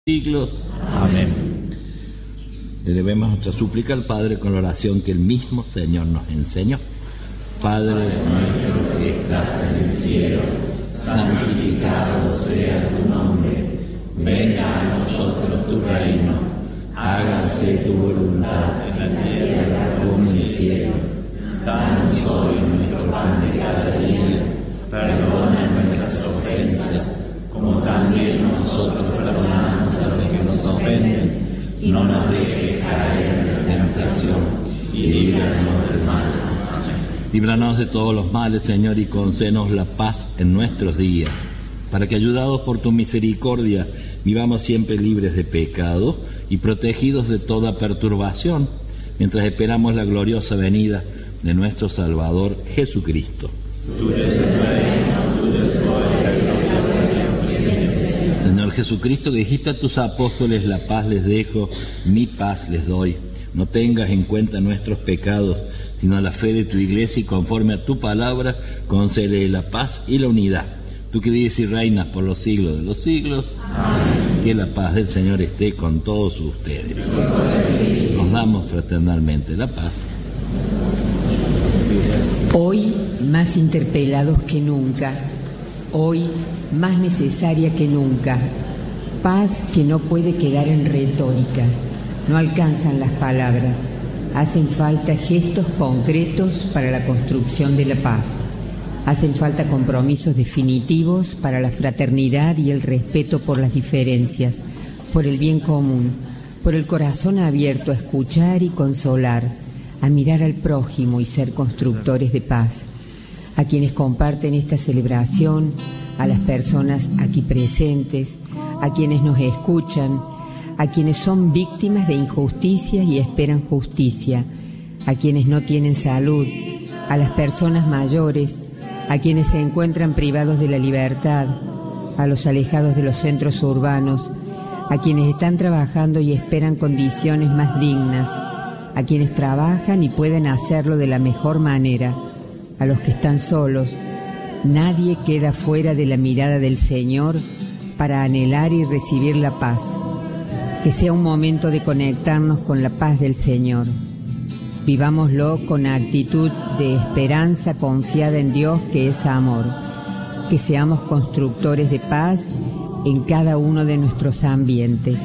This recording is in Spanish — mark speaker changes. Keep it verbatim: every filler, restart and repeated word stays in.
Speaker 1: siglos. Amén. Elevemos nuestra súplica al Padre con la oración que el mismo Señor nos enseñó. Padre nuestro que estás en el cielo, santificado sea tu nombre. Venga a nosotros tu reino. Hágase tu voluntad en la tierra como en el cielo. Danos hoy nuestro pan de cada día. Perdona nuestras ofensas, como también nosotros perdonamos a los que nos ofenden. Y no nos dejes caer en la tentación, y líbranos del mal. Amén. Líbranos de todos los males, Señor, y concédenos la paz en nuestros días, para que, ayudados por tu misericordia, vivamos siempre libres de pecado y protegidos de toda perturbación, mientras esperamos la gloriosa venida de nuestro Salvador Jesucristo. Tuyo es el reino, tuyo es el poder, la gloria por siempre. Señor Jesucristo, que dijiste a tus apóstoles: la paz les dejo, mi paz les doy. No tengas en cuenta nuestros pecados, sino la fe de tu Iglesia, y conforme a tu palabra, concédele la paz y la unidad. Tú que vives y reinas por los siglos de los siglos. Amén. Que la paz del Señor esté con todos ustedes. Nos damos fraternalmente la paz.
Speaker 2: Hoy más interpelados que nunca, hoy más necesaria que nunca, paz que no puede quedar en retórica, no alcanzan las palabras, hacen falta gestos concretos para la construcción de la paz, hacen falta compromisos definitivos para la fraternidad y el respeto por las diferencias, por el bien común, por el corazón abierto a escuchar y consolar, a mirar al prójimo y ser constructores de paz. A quienes comparten esta celebración, a las personas aquí presentes, a quienes nos escuchan, a quienes son víctimas de injusticias y esperan justicia, a quienes no tienen salud, a las personas mayores, a quienes se encuentran privados de la libertad, a los alejados de los centros urbanos, a quienes están trabajando y esperan condiciones más dignas, a quienes trabajan y pueden hacerlo de la mejor manera, a los que están solos. Nadie queda fuera de la mirada del Señor para anhelar y recibir la paz. Que sea un momento de conectarnos con la paz del Señor. Vivámoslo con actitud de esperanza confiada en Dios, que es amor. Que seamos constructores de paz en cada uno de nuestros ambientes.